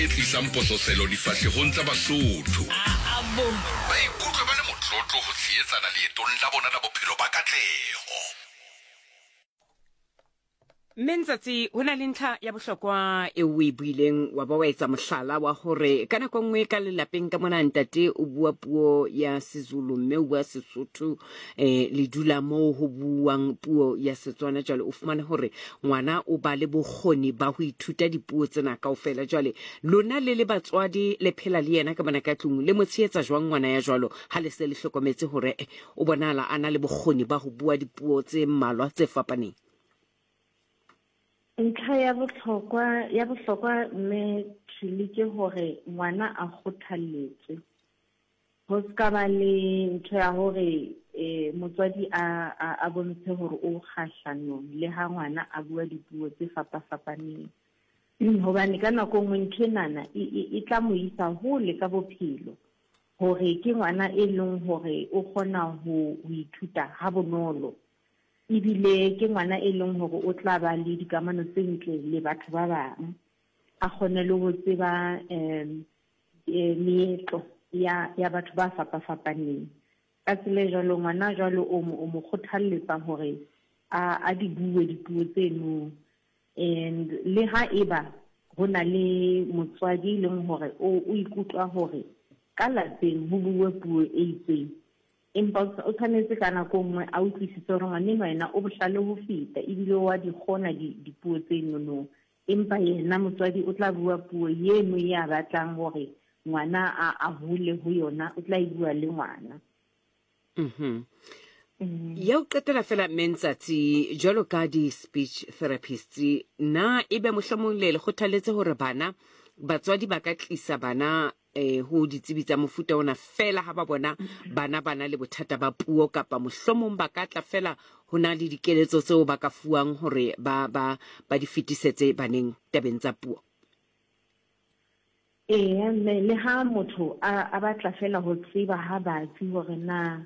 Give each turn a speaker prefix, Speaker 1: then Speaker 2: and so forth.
Speaker 1: Tlisang pososelo difahlehong tsa Basotho.
Speaker 2: Abo.
Speaker 1: Ba ikutlwe ba le motlotlo ho tshehetsana leetong la bona la bophelo ba katleho.
Speaker 3: Mentsatsi hona le ntlha ya bohlokwa e o e buileng wa ba wa etsa mohlala wa hore ka nako nngwe ka lelapeng ka mona ntate o bua puo ya Sezulu mme o bua Sesotho le dula mo ho buang puo ya Setswana jwale o fumana hore ngwana o ba le bokgoni ba ho ithuta dipuo tsena kaofela jwale lona le batswadi le phela le yena ka bona ka tlung le motshehetsa jwang ngwana ya jwalo ha le se le hlokometse hore o bonala ana le bokgoni ba ho bua dipuo tse mmalwa tse fapaneng.
Speaker 4: Ntlha ya bohlokwa mme tshile ke hore ngwana a kgothalletse ho ska ba le ntho ya hore motswadi a bontshe hore o kgahlano le ha ngwana a bua dipuo tse fapafapaneng hobane ka nako nngwe ntho nana e tla mo isa hole ka bophelo hore ke ngwana e leng hore o kgona ho ithuta ha bonolo ibile ke ngwana e leng hore o tla ba le dikamano tse ntle le batho ba bang a kgone le ho tseba meetlo ya batho ba fapafapaneng ka tsela jwalo ngwana jwalo o mo kgothalletsa hore a di bue dipuo tseno and le ha eba hona le motswadi leng hore o ikutlwa hore ka lapeng ho bua puo e itseng empa o tshwanetse ka nako nngwe a utlwisise hore ngwaneng wena o bohlale ho feta ebile wa di kgona dipuo tseno empa yena motswadi o tla bua puo eno ya batlang hore ngwana a hole ho yona o tla e bua le ngwana.
Speaker 3: Ya o qetela fela Mentsatsi jwalo ka di speech therapists na ebe mohlomong le kgothaletse hore batswadi ba ka tlisa bana ho ditsebi tsa mofuta ona fela ha ba bona bana le bothata ba puo kapa mohlomong ba ka tla fela hona le dikeletso tseo ba ka fuang hore ba di fetisetse baneng tabeng tsa puo.
Speaker 4: Le ha motho a batla fela ho tseba ha batsi hore na